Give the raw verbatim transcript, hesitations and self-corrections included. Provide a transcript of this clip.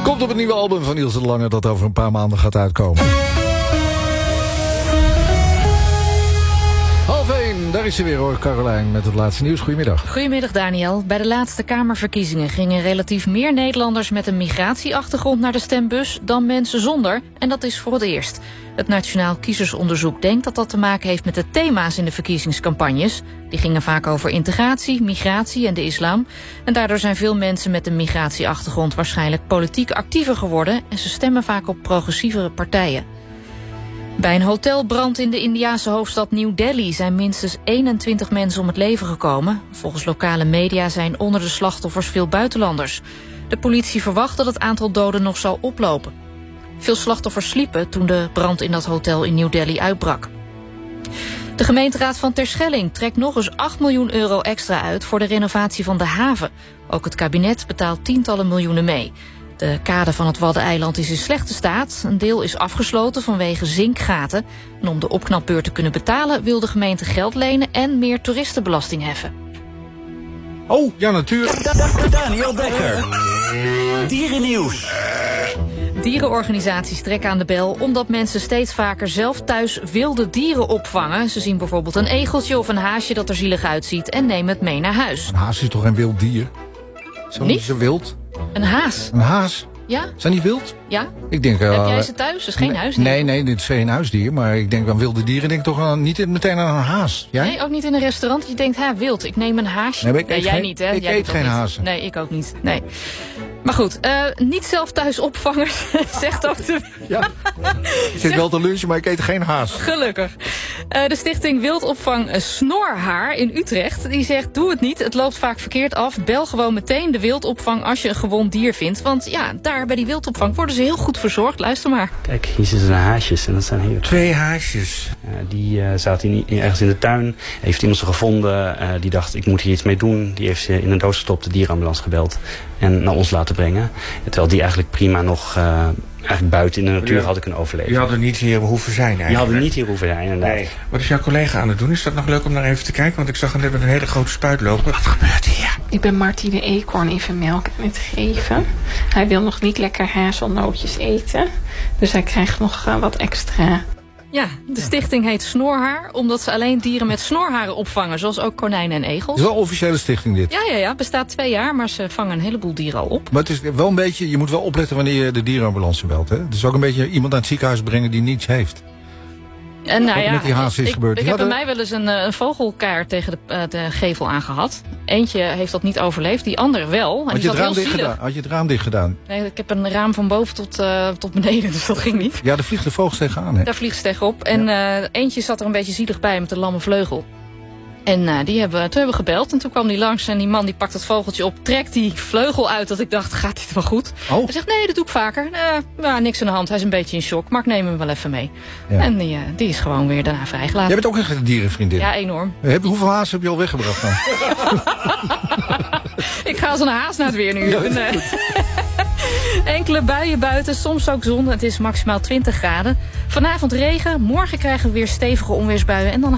Komt op het nieuwe album van Ilse de Lange dat over een paar maanden gaat uitkomen. Half één, daar is ze weer hoor, Carolijn, met het laatste nieuws. Goedemiddag. Goedemiddag Daniel. Bij de laatste Kamerverkiezingen gingen relatief meer Nederlanders met een migratieachtergrond naar de stembus dan mensen zonder. En dat is voor het eerst. Het Nationaal Kiezersonderzoek denkt dat dat te maken heeft met de thema's in de verkiezingscampagnes. Die gingen vaak over integratie, migratie en de islam. En daardoor zijn veel mensen met een migratieachtergrond waarschijnlijk politiek actiever geworden en ze stemmen vaak op progressievere partijen. Bij een hotelbrand in de Indiase hoofdstad New Delhi zijn minstens eenentwintig mensen om het leven gekomen. Volgens lokale media zijn onder de slachtoffers veel buitenlanders. De politie verwacht dat het aantal doden nog zal oplopen. Veel slachtoffers sliepen toen de brand in dat hotel in New Delhi uitbrak. De gemeenteraad van Terschelling trekt nog eens acht miljoen euro extra uit voor de renovatie van de haven. Ook het kabinet betaalt tientallen miljoenen mee. De kade van het Waddeneiland is in slechte staat. Een deel is afgesloten vanwege zinkgaten. En om de opknapbeurt te kunnen betalen wil de gemeente geld lenen en meer toeristenbelasting heffen. Oh, ja natuurlijk. Daniel Dekker. Dierennieuws. Dierenorganisaties trekken aan de bel omdat mensen steeds vaker zelf thuis wilde dieren opvangen. Ze zien bijvoorbeeld een egeltje of een haasje dat er zielig uitziet en nemen het mee naar huis. Een haas is toch een wild dier? Zo Niet? Zo wild? Een haas? Een haas? Ja? Zijn die wild? Ja? Ik denk, uh, Heb jij ze thuis? Dat is geen nee, huisdier. Nee, nee, dit is geen huisdier. Maar ik denk aan wilde dieren. Denk toch aan, niet meteen aan een haas. Jij? Nee, ook niet in een restaurant. Je denkt, ha, wild. Ik neem een haasje. Nee, maar ik nee, eet jij geen- niet, hè? ik Jij eet doet dat geen niet. hazen. Nee, ik ook niet. Nee. Maar goed, uh, niet zelf thuis opvangers, zegt ook de... Ja. Ik zit wel te lunchen, maar ik eet geen haas. Gelukkig. Uh, de stichting Wildopvang Snorhaar in Utrecht, die zegt, doe het niet. Het loopt vaak verkeerd af. Bel gewoon meteen de wildopvang als je een gewond dier vindt. Want ja, daar bij die wildopvang worden ze heel goed verzorgd. Luister maar. Kijk, hier zitten de haasjes en dat zijn heel... Twee haasjes. Uh, die uh, zaten in, in, ergens in de tuin. Heeft iemand ze gevonden. Uh, die dacht, ik moet hier iets mee doen. Die heeft ze in een doos gestopt, de dierenambulance gebeld. En naar ons laten brengen. Terwijl die eigenlijk prima nog... Uh, eigenlijk buiten in de natuur hadden kunnen overleven. Je had er niet hier hoeven zijn eigenlijk. Je had er niet hier hoeven zijn, inderdaad. Nee. Wat is jouw collega aan het doen? Is dat nog leuk om naar even te kijken? Want ik zag hem net met een hele grote spuit lopen. Wat gebeurt hier? Ik ben Martine Eekhoorn even melk aan het geven. Hij wil nog niet lekker hazelnootjes eten. Dus hij krijgt nog uh, wat extra. Ja, de stichting heet Snorhaar, omdat ze alleen dieren met snorharen opvangen, zoals ook konijnen en egels. Het is wel een officiële stichting dit. Ja, ja, ja, bestaat twee jaar, maar ze vangen een heleboel dieren al op. Maar het is wel een beetje, je moet wel opletten wanneer je de dierenambulance belt. Hè? Het is ook een beetje iemand naar het ziekenhuis brengen die niets heeft. En nou Wat ja, met die haas is ik, gebeurd. ik Ja, heb bij de- mij wel eens een, uh, een vogelkaart tegen de, uh, de gevel aangehad. Eentje heeft dat niet overleefd, die andere wel. En Had die je, zat het raam heel dicht zielig. gedaan? Had je het raam dicht gedaan? Nee, ik heb een raam van boven tot, uh, tot beneden, dus dat ging niet. Ja, daar vliegt de vogels tegenaan. Hè? Daar vliegt ze tegenop. En uh, eentje zat er een beetje zielig bij met een lamme vleugel. En uh, die hebben, toen hebben we gebeld en toen kwam die langs en die man die pakt het vogeltje op, trekt die vleugel uit dat ik dacht, gaat dit wel goed? Oh. Hij zegt, nee, dat doe ik vaker. Uh, nou, niks aan de hand, hij is een beetje in shock, maar ik neem hem wel even mee. Ja. En die, uh, die is gewoon weer daarna vrijgelaten. Jij bent ook echt een dierenvriendin. Ja, enorm. Heb, hoeveel hazen heb je al weggebracht dan? Ik ga als een haas naar het weer nu. En, uh, enkele buien buiten, soms ook zon. Het is maximaal twintig graden. Vanavond regen, morgen krijgen we weer stevige onweersbuien en dan